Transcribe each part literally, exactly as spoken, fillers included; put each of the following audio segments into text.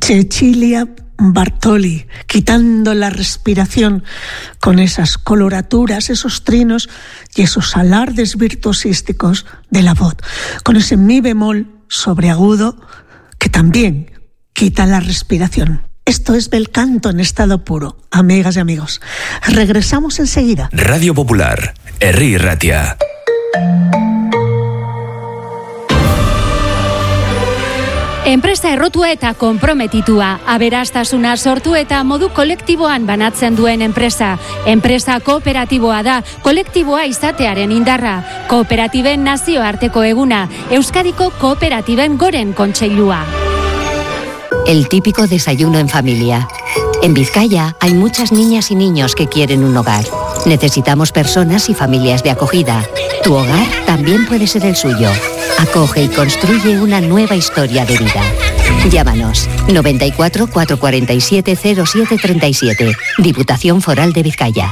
Cecilia Bartoli, quitando la respiración con esas coloraturas, esos trinos y esos alardes virtuosísticos de la voz, con ese mi bemol sobreagudo que también quita la respiración. Esto es bel canto en estado puro, amigas y amigos. Regresamos enseguida. Radio Popular, Herri Ratia. Enpresa errotua eta konprometitua, aberastasuna sortu eta modu kolektiboan banatzen duen enpresa. Enpresa kooperatiboa da, kolektiboa izatearen indarra. Kooperatiben nazioarteko eguna, Euskadiko kooperatiben goren kontseilua. El típico desayuno en familia. En Vizcaya hay muchas niñas y niños que quieren un hogar. Necesitamos personas y familias de acogida. Tu hogar también puede ser el suyo. Acoge y construye una nueva historia de vida. Llámanos noventa y cuatro, cuatrocientos cuarenta y siete, cero siete treinta y siete. Diputación Foral de Vizcaya.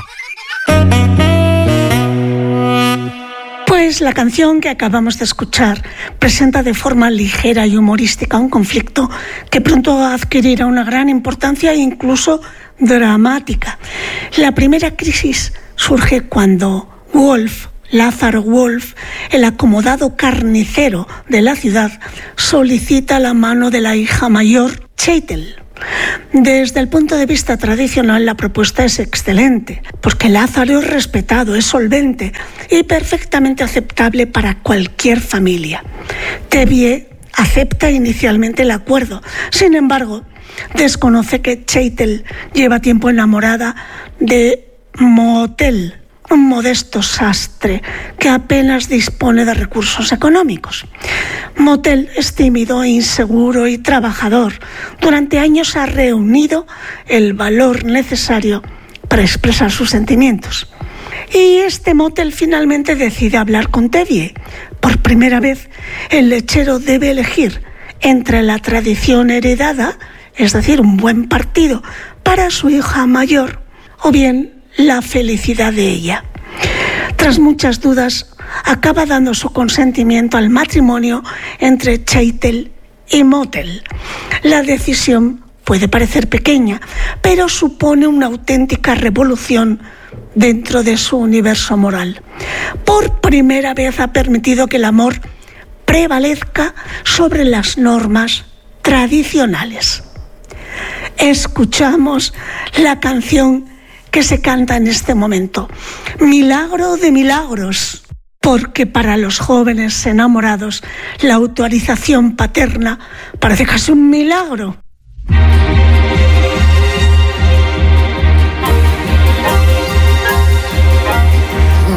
Pues la canción que acabamos de escuchar presenta de forma ligera y humorística un conflicto que pronto adquirirá una gran importancia e incluso dramática. La primera crisis surge cuando Wolf, Lázaro Wolf, el acomodado carnicero de la ciudad, solicita la mano de la hija mayor, Chatel. Desde el punto de vista tradicional, la propuesta es excelente, porque Lázaro es respetado, es solvente y perfectamente aceptable para cualquier familia. Tevye acepta inicialmente el acuerdo, sin embargo, desconoce que Chatel lleva tiempo enamorada de Motel, un modesto sastre que apenas dispone de recursos económicos. Motel es tímido, inseguro y trabajador. Durante años ha reunido el valor necesario para expresar sus sentimientos. Y este Motel finalmente decide hablar con Tevye. Por primera vez, el lechero debe elegir entre la tradición heredada, es decir, un buen partido para su hija mayor, o bien la felicidad de ella. Tras muchas dudas, acaba dando su consentimiento al matrimonio entre Chatel y Motel. La decisión puede parecer pequeña, pero supone una auténtica revolución dentro de su universo moral. Por primera vez ha permitido que el amor prevalezca sobre las normas tradicionales. Escuchamos la canción que se canta en este momento, Milagro de Milagros, porque para los jóvenes enamorados la autorización paterna parece casi un milagro.